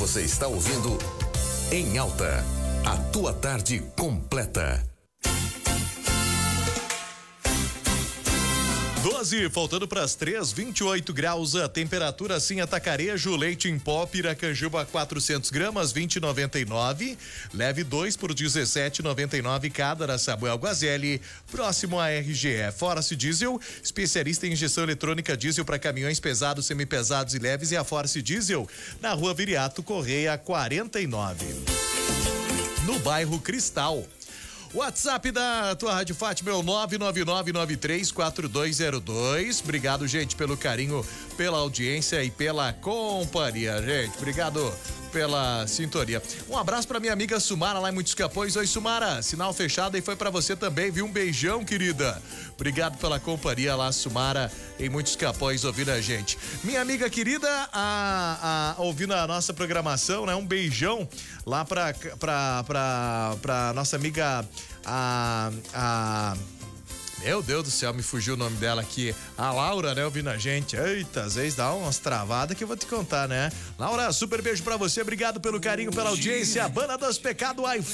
Você está ouvindo Em Alta, a tua tarde completa. 12, faltando para as 3, 28 graus a temperatura. Sim, Atacarejo, leite em pó, Piracanjuba 400 gramas, 20,99. Leve 2 por 17,99 cada na Samuel Guazelli, próximo a RGE. Force Diesel, especialista em injeção eletrônica diesel para caminhões pesados, semipesados e leves, e a Force Diesel na Rua Viriato Correia 49. No bairro Cristal. WhatsApp da tua Rádio Fátima é o 999934202. Obrigado, gente, pelo carinho, pela audiência e pela companhia, gente. Obrigado pela sintonia. Um abraço pra minha amiga Sumara lá em Muitos Capões. Oi, Sumara, sinal fechado e foi pra você também, viu? Um beijão, querida. Obrigado pela companhia lá, Sumara, em Muitos Capões, ouvindo a gente. Minha amiga querida, ouvindo a nossa programação, né? Um beijão lá pra nossa amiga, meu Deus do céu, me fugiu o nome dela aqui. A Laura, né, ouvindo a gente. Eita, às vezes dá umas travadas que eu vou te contar, né? Laura, super beijo pra você, obrigado pelo carinho, pela audiência. Banda dos Pecados, I